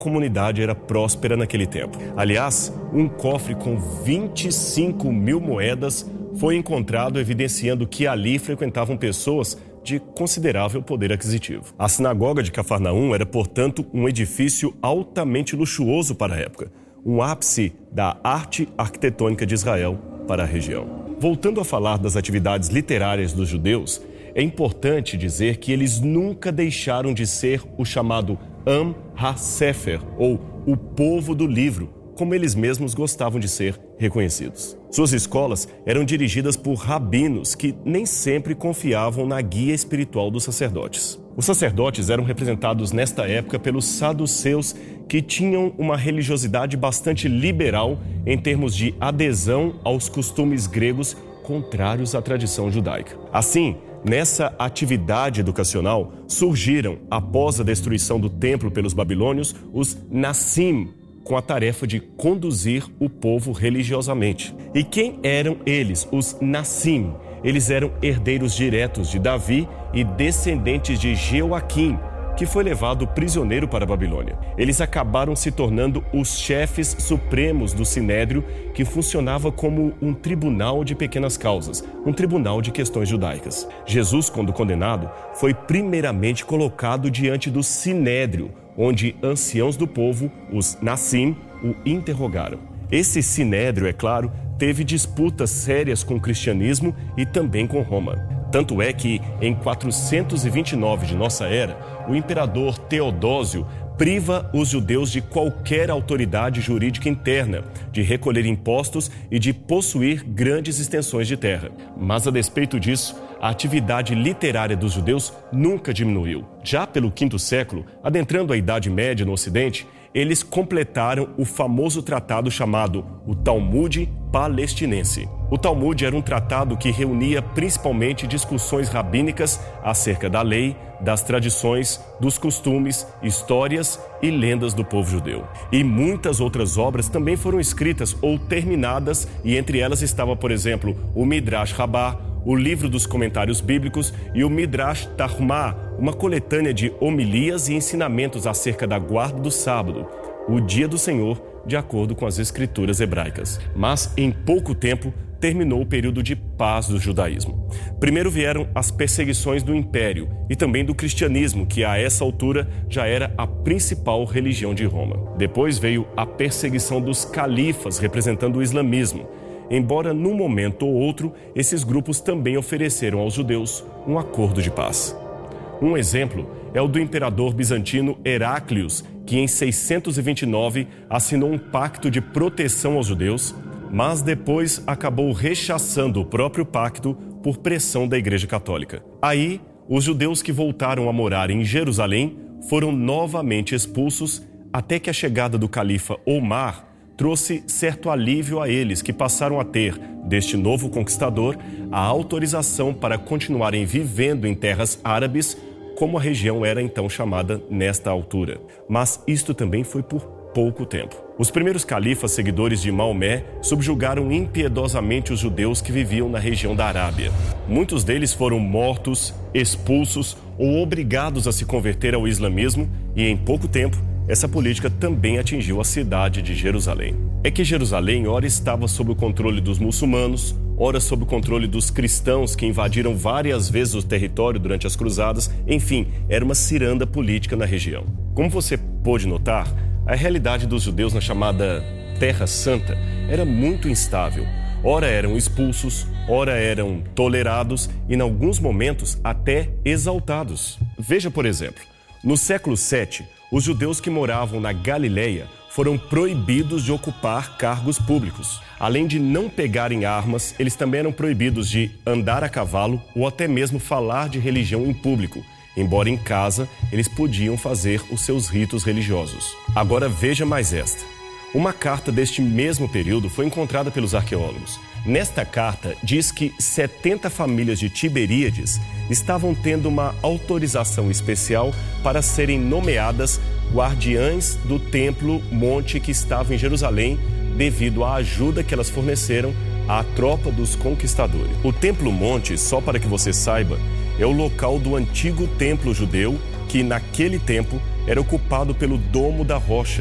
comunidade era próspera naquele tempo. Aliás, um cofre com 25 mil moedas foi encontrado, evidenciando que ali frequentavam pessoas de considerável poder aquisitivo. A sinagoga de Cafarnaum era, portanto, um edifício altamente luxuoso para a época, um ápice da arte arquitetônica de Israel para a região. Voltando a falar das atividades literárias dos judeus, é importante dizer que eles nunca deixaram de ser o chamado Am HaSefer, ou o povo do livro, como eles mesmos gostavam de ser reconhecidos. Suas escolas eram dirigidas por rabinos que nem sempre confiavam na guia espiritual dos sacerdotes. Os sacerdotes eram representados nesta época pelos saduceus, que tinham uma religiosidade bastante liberal em termos de adesão aos costumes gregos contrários à tradição judaica. Assim, nessa atividade educacional surgiram, após a destruição do templo pelos babilônios, os Nassim, com a tarefa de conduzir o povo religiosamente. E quem eram eles, os Nassim? Eles eram herdeiros diretos de Davi e descendentes de Jeoaquim, que foi levado prisioneiro para a Babilônia. Eles acabaram se tornando os chefes supremos do Sinédrio, que funcionava como um tribunal de pequenas causas, um tribunal de questões judaicas. Jesus, quando condenado, foi primeiramente colocado diante do Sinédrio, onde anciãos do povo, os Nassim, o interrogaram. Esse Sinédrio, é claro, teve disputas sérias com o cristianismo e também com Roma. Tanto é que, em 429 de nossa era, o imperador Teodósio priva os judeus de qualquer autoridade jurídica interna, de recolher impostos e de possuir grandes extensões de terra. Mas, a despeito disso, a atividade literária dos judeus nunca diminuiu. Já pelo V século, adentrando a Idade Média no Ocidente, eles completaram o famoso tratado chamado o Talmud Palestinense. O Talmud era um tratado que reunia principalmente discussões rabínicas acerca da lei, das tradições, dos costumes, histórias e lendas do povo judeu. E muitas outras obras também foram escritas ou terminadas, e entre elas estava, por exemplo, o Midrash Rabbah, o livro dos comentários bíblicos, e o Midrash Tarhumá, uma coletânea de homilias e ensinamentos acerca da guarda do sábado, o dia do Senhor, de acordo com as escrituras hebraicas. Mas, em pouco tempo, terminou o período de paz do judaísmo. Primeiro vieram as perseguições do império e também do cristianismo, que a essa altura já era a principal religião de Roma. Depois veio a perseguição dos califas, representando o islamismo. Embora, num momento ou outro, esses grupos também ofereceram aos judeus um acordo de paz. Um exemplo é o do imperador bizantino Heráclius, que em 629 assinou um pacto de proteção aos judeus, mas depois acabou rechaçando o próprio pacto por pressão da Igreja Católica. Aí, os judeus que voltaram a morar em Jerusalém foram novamente expulsos, até que a chegada do califa Omar trouxe certo alívio a eles, que passaram a ter, deste novo conquistador, a autorização para continuarem vivendo em terras árabes, como a região era então chamada nesta altura. Mas isto também foi por pouco tempo. Os primeiros califas seguidores de Maomé subjugaram impiedosamente os judeus que viviam na região da Arábia. Muitos deles foram mortos, expulsos ou obrigados a se converter ao islamismo, e em pouco tempo essa política também atingiu a cidade de Jerusalém. É que Jerusalém ora estava sob o controle dos muçulmanos, ora sob o controle dos cristãos, que invadiram várias vezes o território durante as cruzadas. Enfim, era uma ciranda política na região. Como você pôde notar, a realidade dos judeus na chamada Terra Santa era muito instável. Ora eram expulsos, ora eram tolerados e, em alguns momentos, até exaltados. Veja, por exemplo, no século VII, os judeus que moravam na Galileia foram proibidos de ocupar cargos públicos. Além de não pegarem armas, eles também eram proibidos de andar a cavalo ou até mesmo falar de religião em público, embora em casa eles podiam fazer os seus ritos religiosos. Agora veja mais esta. Uma carta deste mesmo período foi encontrada pelos arqueólogos. Nesta carta, diz que 70 famílias de Tiberíades estavam tendo uma autorização especial para serem nomeadas guardiães do templo monte que estava em Jerusalém, devido à ajuda que elas forneceram à tropa dos conquistadores. O templo monte, só para que você saiba, é o local do antigo templo judeu que naquele tempo era ocupado pelo Domo da Rocha,